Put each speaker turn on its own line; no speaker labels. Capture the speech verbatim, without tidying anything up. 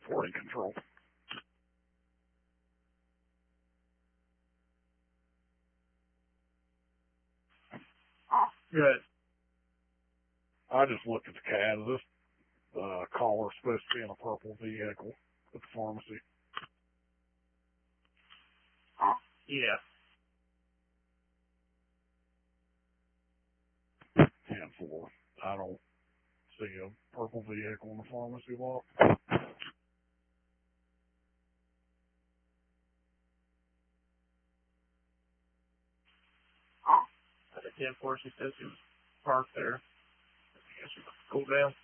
forty control.
Good.
I just looked at the C A D. This uh, caller's supposed to be in a purple vehicle at the pharmacy.
Yeah.
ten four. I don't see a purple vehicle in the pharmacy lot.
At ten four, she says she was parked there. I guess she must go down.